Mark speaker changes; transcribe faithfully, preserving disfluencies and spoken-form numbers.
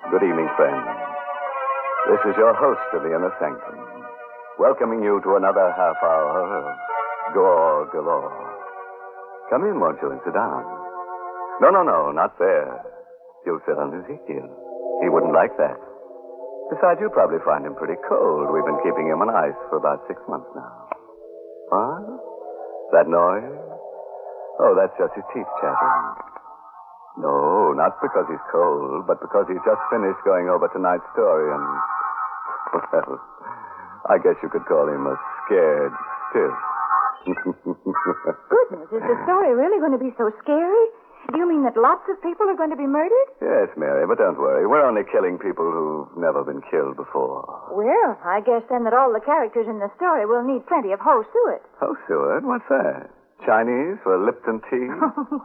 Speaker 1: Good evening, friends. This is your host of the Inner Sanctum, welcoming you to another half hour of gore galore. Come in, won't you, and sit down. No, no, no, not there. You'll sit on Ezekiel. He wouldn't like that. Besides, you probably find him pretty cold. We've been keeping him on ice for about six months now. Huh? That noise? Oh, that's just his teeth chattering. No, not because he's cold, but because he's just finished going over tonight's story and, well, I guess you could call him a scared stiff.
Speaker 2: Goodness, is the story really going to be so scary? Do you mean that lots of people are going to be murdered?
Speaker 1: Yes, Mary, but don't worry. We're only killing people who've never been killed before.
Speaker 2: Well, I guess then that all the characters in the story will need plenty of Ho Suet.
Speaker 1: Ho Suet? What's that? Chinese for Lipton tea?